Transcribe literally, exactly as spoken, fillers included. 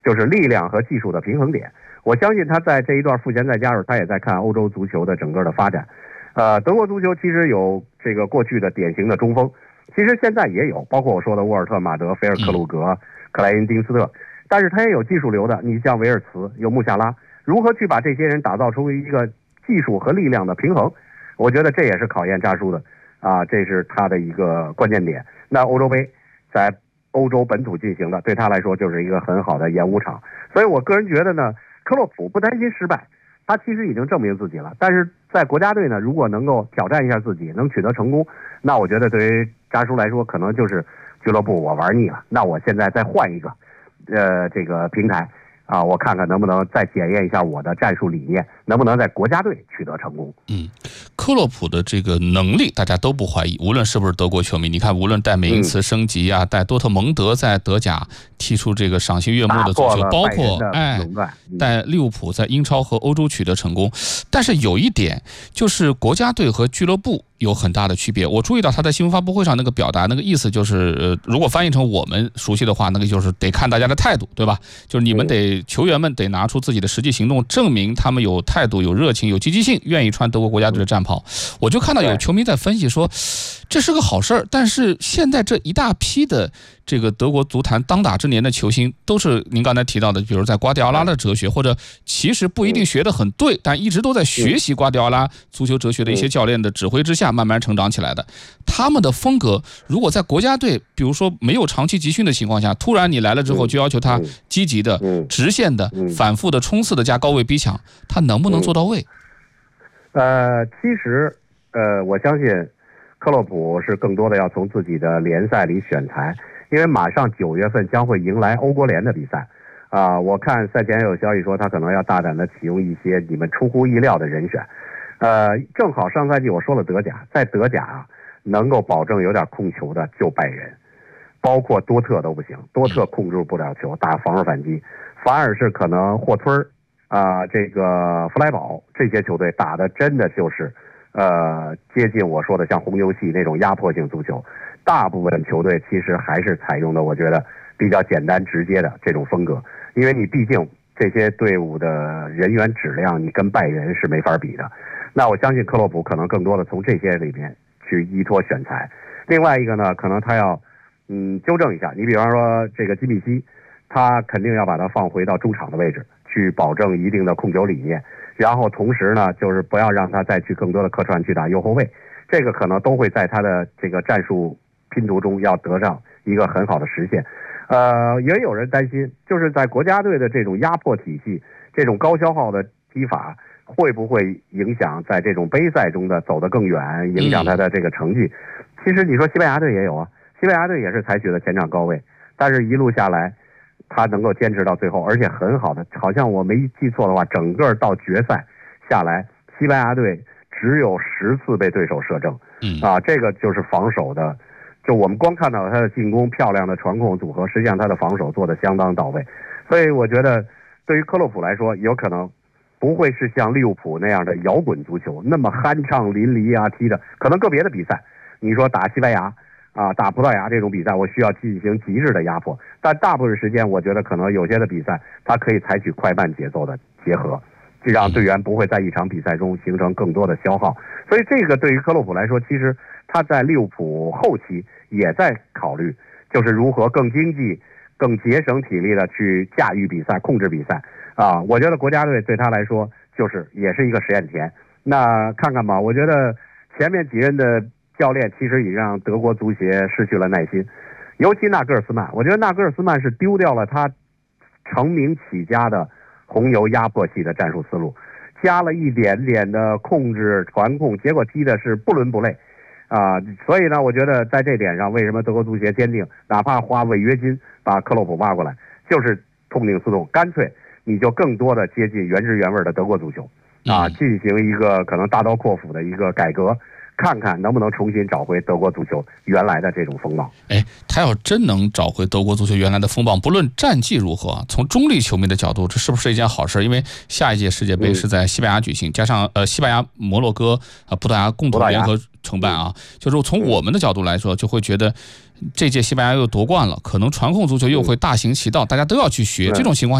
就是力量和技术的平衡点。我相信他在这一段赋闲在家时，他也在看欧洲足球的整个的发展。呃，德国足球其实有这个过去的典型的中锋，其实现在也有，包括我说的沃尔特、马德、菲尔克鲁格、克莱因、丁斯特，但是他也有技术流的，你像维尔茨、有穆夏拉，如何去把这些人打造出一个技术和力量的平衡？我觉得这也是考验扎叔的啊，这是他的一个关键点。那欧洲杯在欧洲本土进行的，对他来说就是一个很好的演武场，所以我个人觉得呢，克洛普不担心失败，他其实已经证明自己了。但是在国家队呢，如果能够挑战一下自己，能取得成功，那我觉得对于扎叔来说，可能就是俱乐部我玩腻了，那我现在再换一个，呃，这个平台啊，我看看能不能再检验一下我的战术理念，能不能在国家队取得成功。 嗯，克洛普的这个能力大家都不怀疑，无论是不是德国球迷，你看无论带美因茨升级啊，带多特蒙德在德甲踢出这个赏心悦目的足球，包括哎带利物浦在英超和欧洲取得成功，但是有一点就是国家队和俱乐部有很大的区别。我注意到他在新闻发布会上那个表达，那个意思就是，呃，如果翻译成我们熟悉的话，那个就是得看大家的态度，对吧？就是你们得球员们得拿出自己的实际行动，证明他们有态度、有热情、有积极性，愿意穿德国国家队的战袍。我就看到有球迷在分析说，这是个好事儿，但是现在这一大批的这个德国足坛当打之年的球星，都是您刚才提到的，比如在瓜迪奥拉的哲学，或者其实不一定学得很对，但一直都在学习瓜迪奥拉足球哲学的一些教练的指挥之下慢慢成长起来的。他们的风格如果在国家队比如说没有长期集训的情况下，突然你来了之后就要求他积极的、直线的、反复的、冲刺的加高位逼抢，他能不能做到位？ 呃，其实呃，我相信克洛普是更多的要从自己的联赛里选材，因为马上九月份将会迎来欧国联的比赛啊、呃。我看赛前有消息说他可能要大胆的启用一些你们出乎意料的人选。呃，正好上赛季我说了德甲，在德甲啊，能够保证有点控球的就拜仁，包括多特都不行，多特控制不了球，打防守反击，反而是可能霍村儿啊、这个弗莱堡这些球队打的真的就是呃接近我说的像红牛系那种压迫性足球。大部分球队其实还是采用的我觉得比较简单直接的这种风格，因为你毕竟这些队伍的人员质量你跟拜仁是没法比的。那我相信克洛普可能更多的从这些里面去依托选材。另外一个呢，可能他要嗯纠正一下，你比方说这个基米希，他肯定要把他放回到中场的位置，去保证一定的控球理念，然后同时呢，就是不要让他再去更多的客串去打右后卫，这个可能都会在他的这个战术拼图中要得上一个很好的实现。呃，也有人担心，就是在国家队的这种压迫体系，这种高消耗的踢法，会不会影响在这种杯赛中的走得更远，影响他的这个成绩？嗯、其实你说西班牙队也有啊，西班牙队也是采取了前场高位，但是一路下来，他能够坚持到最后，而且很好的，好像我没记错的话，整个到决赛下来，西班牙队只有十次被对手射正， 嗯啊，这个就是防守的。就我们光看到他的进攻漂亮的传控组合，实际上他的防守做得相当到位。所以我觉得，对于克洛普来说，有可能不会是像利物浦那样的摇滚足球那么酣畅淋漓啊踢的。可能个别的比赛，你说打西班牙啊、打葡萄牙这种比赛，我需要进行极致的压迫。但大部分时间，我觉得可能有些的比赛，他可以采取快慢节奏的结合，就让队员不会在一场比赛中形成更多的消耗。所以这个对于克洛普来说，其实他在利物浦后期也在考虑，就是如何更经济、更节省体力的去驾驭比赛、控制比赛啊。我觉得国家队对他来说就是也是一个实验田。那看看吧，我觉得前面几任的教练其实已让德国足协失去了耐心，尤其纳格尔斯曼，我觉得纳格尔斯曼是丢掉了他成名起家的红牛压迫系的战术思路，加了一点点的控制传控，结果踢的是不伦不类啊、呃！所以呢，我觉得在这点上，为什么德国足协坚定，哪怕花违约金把克洛普挖过来，就是痛定思痛，干脆你就更多的接近原汁原味的德国足球啊，进行一个可能大刀阔斧的一个改革。看看能不能重新找回德国足球原来的这种风貌。 哎，他要真能找回德国足球原来的风貌，不论战绩如何啊，从中立球迷的角度，这是不是一件好事？因为下一届世界杯是在西班牙举行，加上呃西班牙、摩洛哥、呃葡萄牙共同联合承办啊，就是从我们的角度来说，就会觉得这届西班牙又夺冠了，可能传控足球又会大行其道，大家都要去学，这种情况